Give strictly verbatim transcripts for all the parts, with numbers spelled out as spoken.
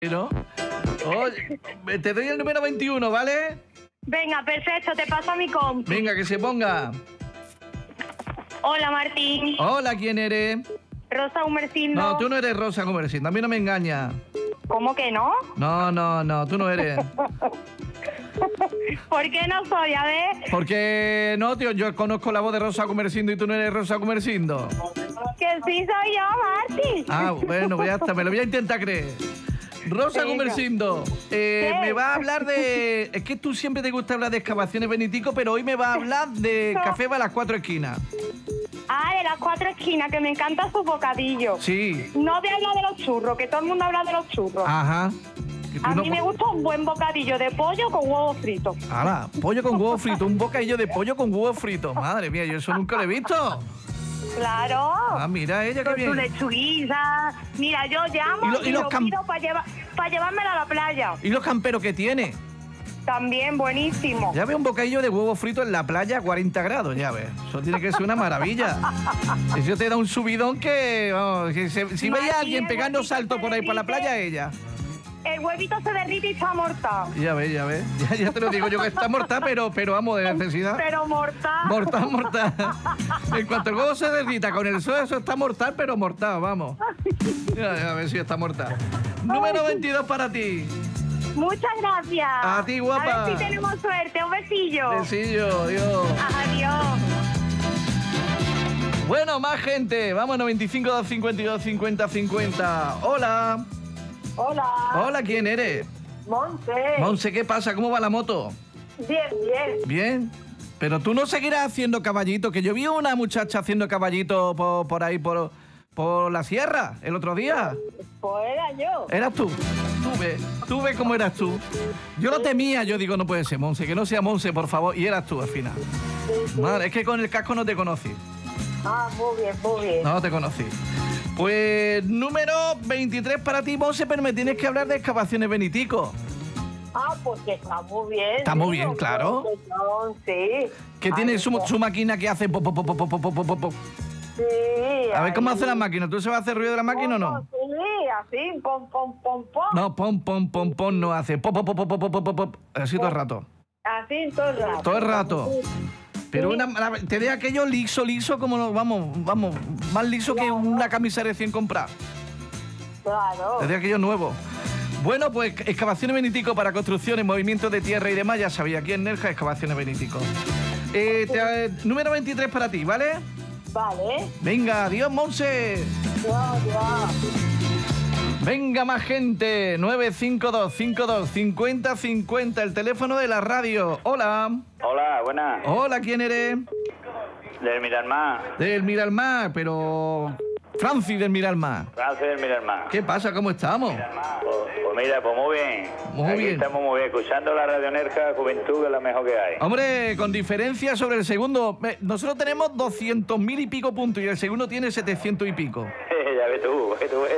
¿No? Oye, te doy el número veintiuno, ¿vale? Venga, perfecto, te paso a mi compi. Venga, que se ponga. Hola, Martín. Hola, ¿quién eres? Rosa Humercindo. No, tú no eres Rosa Comercindo, a mí no me engaña. ¿Cómo que no? No, no, no, tú no eres. ¿Por qué no soy? A ver. Porque no, tío, yo conozco la voz de Rosa Comercindo y tú no eres Rosa Comercindo. Que sí soy yo, Martín. Ah, bueno, pues ya está, me lo voy a intentar creer. Rosa Venga. Comercindo, eh, ¿Qué? me va a hablar de... Es que tú siempre te gusta hablar de excavaciones, Benitico, pero hoy me va a hablar de No. Café para las Cuatro Esquinas. Ah, de las cuatro esquinas, que me encanta su bocadillo. Sí, No te habla de los churros, que todo el mundo habla de los churros. ajá. Que tú A no- mí me gusta un buen bocadillo de pollo con huevo frito. ¡Hala! Pollo con huevo frito, un bocadillo de pollo con huevo frito. Madre mía, yo eso nunca lo he visto. Claro. Ah, mira ella, qué Con su bien. lechuguita. Mira, yo llamo Y y, lo- y los lo cam- pido para llevar, para llevármela a la playa. ¿Y los camperos que tiene? También buenísimo. Ya ve un bocadillo de huevo frito en la playa a cuarenta grados, ya ves. Eso tiene que ser una maravilla. Eso te da un subidón que, vamos, que se- si veis a alguien Martín, pegando el salto por ahí por la derrite. playa, ella. El huevito se derrite y está mortal. Ya ves, ya ves. Ya, ya te lo digo yo que está mortal, pero, pero vamos, de necesidad. Pero mortal. Mortal, mortal. En cuanto el huevo se derrita con el sol, eso está mortal, pero mortal, vamos. Ya, ya, a ver si está mortal. Número veintidós para ti. Muchas gracias. A ti, guapa. A ver si tenemos suerte. Un besillo. Besillo, Dios. Adiós. Bueno, más gente. Vamos, noventa y cinco, dos cincuenta y dos, cincuenta, cincuenta. Hola. Hola. Hola, ¿quién eres? Monse. Monse, ¿qué pasa? ¿Cómo va la moto? Bien, bien. Bien. Pero tú no seguirás haciendo caballito, que yo vi a una muchacha haciendo caballito por, por ahí, por, por la sierra, el otro día. Pues era yo. ¿Eras tú? Tú ves, tú ves cómo eras tú. Yo lo temía, yo digo, no puede ser Monse, que no sea Monse, por favor, y eras tú al final. Madre, es que con el casco no te conocí. Ah, muy bien, muy bien. No te conocí. Pues número veintitrés para ti, Monse, pero me tienes que hablar de excavaciones Benitico. Ah, pues que está muy bien. Está muy bien, digo, claro. que son, sí. Que tiene Ay, su, pues, su máquina que hace... po, po, po, po, po, po, po, po, po. Sí. A ver cómo ahí. hace la máquina. ¿Tú se va a hacer ruido de la máquina o no? Sí, así, pom, pom, pom, pom. No, pom, pom, pom, pom, no hace. Pop, pop, pop, pop, pop, pop, pop. Así todo el rato. Así todo el rato. Todo el rato. Pero una, la- te de aquello liso, liso, como lo- vamos, vamos, más liso que una camisa recién comprada. Claro. Te de aquello nuevo. Bueno, pues excavaciones Benitico para construcciones, movimientos de tierra y demás, ya sabía, aquí en Nerja, excavaciones Benitico. Eh, te- eh, número veintitrés para ti, ¿vale? Vale. Venga, adiós, Monse. Ya, ya. Venga, más gente. nueve cinco dos, cinco dos, cincuenta, cincuenta, el teléfono de la radio. Hola. Hola, buenas. Hola, ¿quién eres? Del Miralmar. Del Miralmar, pero... Francis del Miralmar. Francis del Miralmar. ¿Qué pasa? ¿Cómo estamos? Pues, pues mira, pues muy bien. Muy Aquí bien. estamos muy bien, escuchando la Radio Nerja Juventud, que es la mejor que hay. Hombre, con diferencia sobre el segundo. Eh, Nosotros tenemos doscientos mil y pico puntos y el segundo tiene setecientos y pico. Ya ves tú, que tú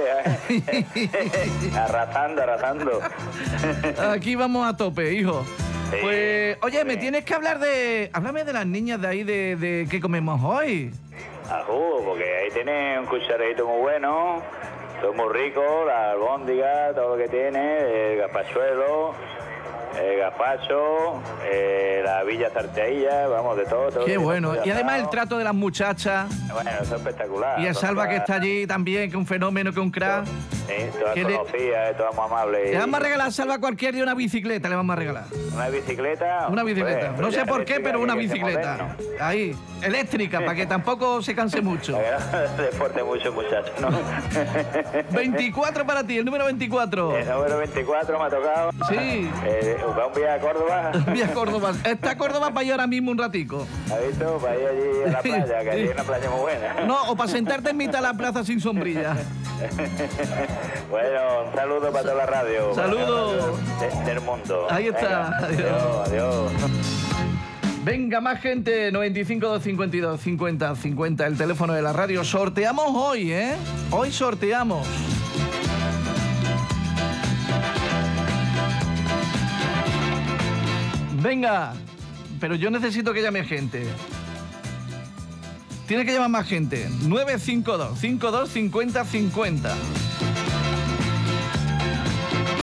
veas. arrasando, arrasando. Aquí vamos a tope, hijo. Sí, Pues, oye, me sí. tienes que hablar de... Háblame de las niñas de ahí, de, de qué comemos hoy. Al jugo, porque ahí tiene un cucharadito muy bueno, todo muy rico, la albóndiga, todo lo que tiene, el gazpachuelo, el gazpacho, eh, la villa zarteilla, vamos, de todo. todo Qué lo que bueno. tenemos Y además el asado. trato de las muchachas. Bueno, eso es espectacular. Y el Toda- Salva que está allí también, que es un fenómeno, que es un crack. Sí, todas que le- conocidas, todas muy amables. Le vamos a regalar a Salva cualquier día una bicicleta, le vamos a regalar. ¿Una bicicleta? Una bicicleta. Pues, No sé ya por qué, eléctrica, pero una que- que sea bicicleta. moderno. Ahí, eléctrica, para que tampoco se canse mucho. Para que no se esfuerce mucho el muchacho, ¿no? veinticuatro para ti, el número veinticuatro. El número veinticuatro me ha tocado. Sí. Eh, va un viaje a Córdoba. Vía Córdoba. Está Córdoba para ir ahora mismo un ratico. ¿Has visto? Para ir allí a la playa, que allí hay una playa muy buena. No, o para sentarte en mitad de la plaza sin sombrilla. Bueno, un saludo para toda la radio. Saludo. De- del mundo. Ahí está. Venga, adiós, adiós. Venga, más gente. noventa y cinco, dos cincuenta y dos, cincuenta, cincuenta, el teléfono de la radio. Sorteamos hoy, ¿eh? Hoy sorteamos. Venga, pero yo necesito que llame gente. Tiene que llamar más gente. nueve cinco dos, cincuenta y dos, cincuenta, cincuenta.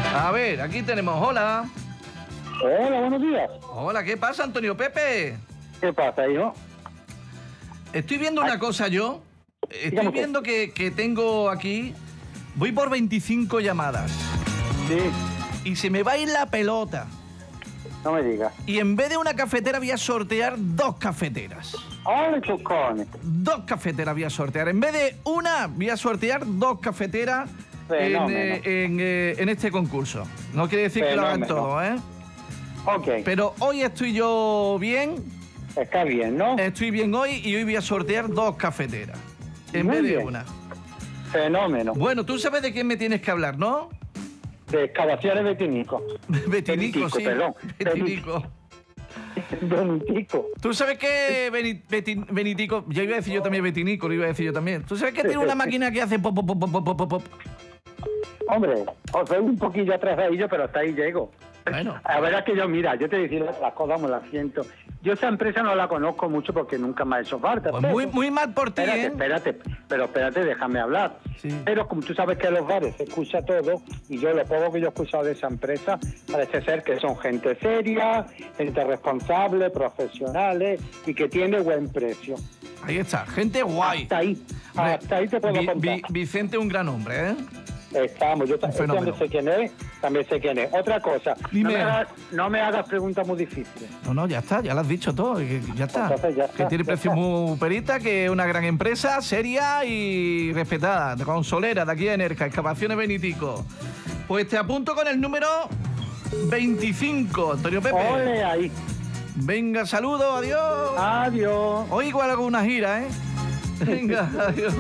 A ver, aquí tenemos, hola. Hola, buenos días. Hola, ¿qué pasa, Antonio Pepe? ¿Qué pasa, hijo? Estoy viendo una cosa yo. Estoy Dígame usted. viendo que, que tengo aquí... Voy por veinticinco llamadas. Sí, Y se me va a ir la pelota. no me digas. Y en vez de una cafetera voy a sortear dos cafeteras. ¡Ole, chocones! Dos cafeteras voy a sortear. En vez de una, voy a sortear dos cafeteras en, Fenómeno. eh, en, eh, en este concurso. No quiere decir que lo hagan Fenómeno. todo, ¿eh? Ok, Pero hoy estoy yo bien, está bien, ¿no? estoy bien hoy y hoy voy a sortear dos cafeteras. En Muy vez de bien. una. Fenómeno. Bueno, tú sabes de quién me tienes que hablar, ¿no? De excavaciones Betinico. Betinico, Benitico, sí. perdón. Betinico. Benitico. Tú sabes que Beni- Beti- Benitico, ya iba a decir yo también Betinico, lo iba a decir yo también. Tú sabes que tiene una máquina que hace pop, pop, pop, pop, pop, pop, pop. Hombre, os soy un poquillo atrasadillo, pero hasta ahí llego. Bueno. La verdad es que yo, mira, yo te decía las cosas, me las siento. Yo esa empresa no la conozco mucho porque nunca me ha hecho falta. Pues pero- muy, muy mal por ti, Espérate, ¿eh? espérate, pero espérate, déjame hablar. Sí. Pero como tú sabes que en los bares se escucha todo, y yo lo poco que yo he escuchado de esa empresa, parece ser que son gente seria, gente responsable, profesionales, y que tiene buen precio. Ahí está, gente guay. Hasta ahí, Hombre, hasta ahí te puedo Vi- contar. Vi- Vicente un gran hombre, ¿eh? Estamos, yo ta- Un este fenómeno. también sé quién es, también sé quién es. Otra cosa, no Dime. me, hagas, no me hagas preguntas muy difíciles. No, no, ya está, ya lo has dicho todo, que- ya está. Entonces ya está, que tiene ya precio está. muy perita, que es una gran empresa, seria y respetada, de consolera, de aquí de Nerja, Excavaciones Benitico. Pues te apunto con el número veinticinco, Antonio Pepe. Ole ahí, Venga, saludos, adiós. adiós. Hoy igual hago una gira, ¿eh? Venga, adiós.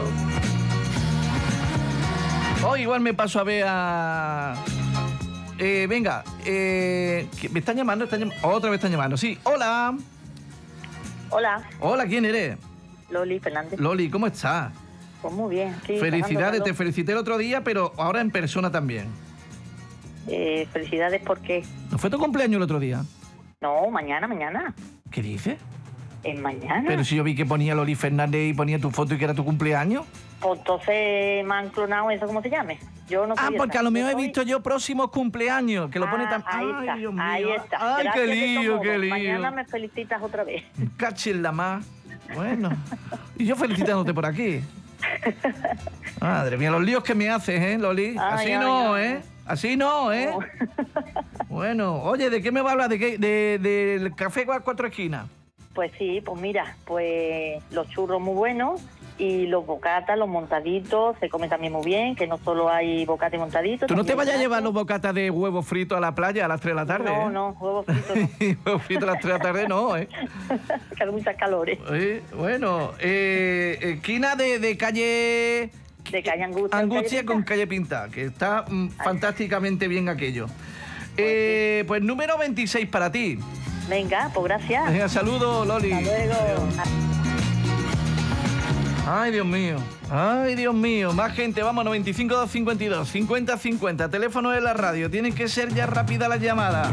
Hoy igual me paso a ver a... Eh, venga, eh, ¿qué- ¿me están llamando? ¿Están llam- Otra vez están llamando, sí. Hola. Hola, Hola, ¿quién eres? Loli Fernández. Loli, ¿cómo estás? Pues muy bien. Sí, Felicidades, pasando te felicité el otro día, pero ahora en persona también. calor. Eh, felicidades, ¿por qué? ¿No fue tu cumpleaños el otro día? No, mañana, mañana. ¿Qué dices? ¿Es mañana? Pero si yo vi que ponía Loli Fernández y ponía tu foto y que era tu cumpleaños. Pues entonces me han clonado eso, ¿cómo se llame? Yo no Ah, soy porque esa. a lo Yo mejor he soy- visto yo próximos cumpleaños, que lo pone Ah, tan... ahí Ay, está, Dios mío. ahí está. Ay, Gracias qué de lío, todos qué modos. lío. Mañana me felicitas otra vez. Cachis la más. Bueno. Y yo felicitándote por aquí. Madre mía, los líos que me haces, ¿eh, Loli? Ay, Así ay, no, ay. ¿eh? Así no, ¿eh? Bueno, oye, ¿de qué me va a hablar? ¿De qué? De, ¿Del café Cua- Cuatro Esquinas? Pues sí, pues mira, pues los churros muy buenos y los bocatas, los montaditos, se come también muy bien, que no solo hay bocata y montaditos. ¿Tú no te también vayas a hay llevar los platos. bocatas de huevo frito a la playa a las tres de la tarde? No, ¿eh? no, huevos fritos no. Huevo frito a las tres de la tarde no, ¿eh? Que hay muchas calores. Oye, bueno, eh, esquina de, de calle... De calle Angustia. Angustia calle con Pinta. calle Pinta, que está mm, fantásticamente bien aquello. Eh, pues número veintiséis para ti. Venga, pues gracias. Venga, saludos, Loli. Hasta luego. Ay, Dios mío. Ay, Dios mío. Más gente, vamos, noventa y cinco, dos cincuenta y dos, cincuenta cincuenta. Teléfono de la radio. Tienen que ser ya rápidas las llamadas.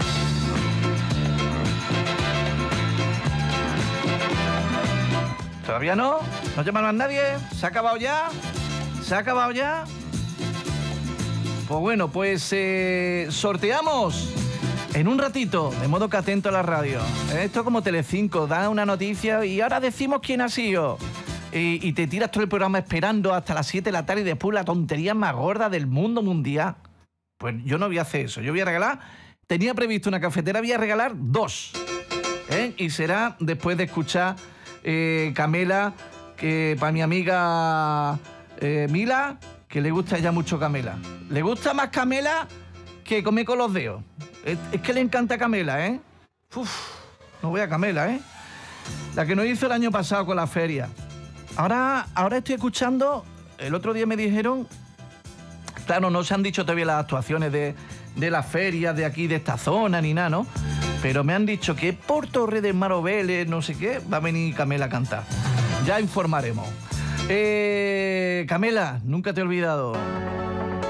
¿Todavía no? ¿No llama más nadie? ¿Se ha acabado ya? ¿Se ha acabado ya? Pues bueno, pues eh, sorteamos en un ratito, de modo que atento a la radio. Esto como Telecinco, da una noticia y ahora decimos quién ha sido. Y, y te tiras todo el programa esperando hasta las siete de la tarde y después la tontería más gorda del mundo mundial. Pues yo no voy a hacer eso. Yo voy a regalar, tenía previsto una cafetera, voy a regalar dos. ¿eh? Y será después de escuchar eh, Camela, que para mi amiga eh, Mila, que le gusta ya mucho Camela. Le gusta más Camela que comer con los dedos. Es, es que le encanta Camela, ¿eh? Uf, no voy a Camela, ¿eh? La que nos hizo el año pasado con la feria. Ahora, ahora estoy escuchando, el otro día me dijeron, claro, no se han dicho todavía las actuaciones de, de las ferias de aquí, de esta zona, ni nada, ¿no? Pero me han dicho que por Torre del Mar Vélez, no sé qué, va a venir Camela a cantar. Ya informaremos. Eh, Camela, nunca te he olvidado.